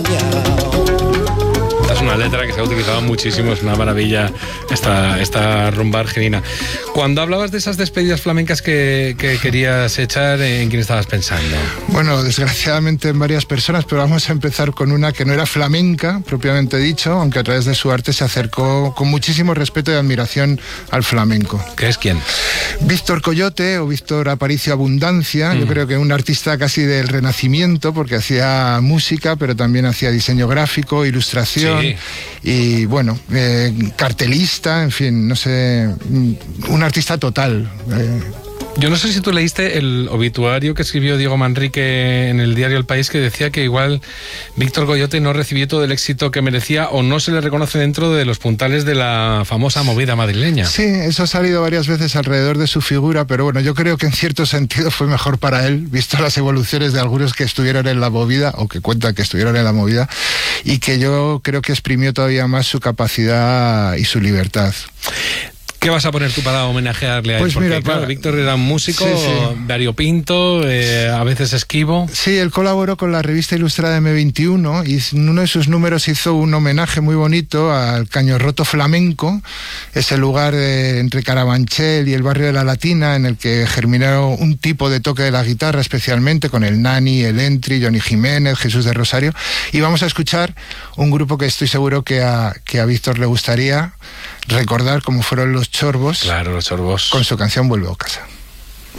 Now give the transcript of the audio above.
Es una letra que se ha utilizado muchísimo, es una maravilla esta rumba argelina. Cuando hablabas de esas despedidas flamencas que querías echar, ¿en quién estabas pensando? Bueno, desgraciadamente en varias personas, pero vamos a empezar con una que no era flamenca, propiamente dicho, aunque a través de su arte se acercó con muchísimo respeto y admiración al flamenco. ¿Qué es quién? Víctor Coyote o Víctor Aparicio Abundancia, yo creo que un artista casi del Renacimiento, porque hacía música, pero también hacía diseño gráfico, ilustración, sí. Y bueno, cartelista, en fin, no sé, un artista total. Yo no sé si tú leíste el obituario que escribió Diego Manrique en el diario El País, que decía que igual Víctor Coyote no recibió todo el éxito que merecía o no se le reconoce dentro de los puntales de la famosa movida madrileña. Sí, eso ha salido varias veces alrededor de su figura, pero bueno, yo creo que en cierto sentido fue mejor para él, visto las evoluciones de algunos que estuvieron en la movida, o que cuentan que estuvieron en la movida, y que yo creo que exprimió todavía más su capacidad y su libertad. ¿Qué vas a poner tú para homenajearle a él? Pues porque, mira, claro, Víctor era un músico, sí, sí, variopinto, a veces esquivo. Sí, él colaboró con la revista ilustrada M21 y en uno de sus números hizo un homenaje muy bonito al Caño Roto Flamenco, ese lugar entre Carabanchel y el barrio de la Latina, en el que germinaron un tipo de toque de la guitarra, especialmente con el Nani, el Entry, Johnny Jiménez, Jesús de Rosario. Y vamos a escuchar un grupo que estoy seguro que a Víctor le gustaría recordar, como fueron Los Chorbos. Claro, Los Chorbos. Con su canción Vuelvo a casa.